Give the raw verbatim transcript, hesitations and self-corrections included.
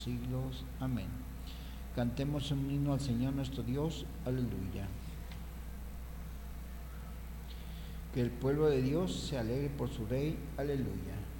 siglos. Amén. Cantemos un himno al Señor nuestro Dios. Aleluya. Que el pueblo de Dios se alegre por su Rey. Aleluya.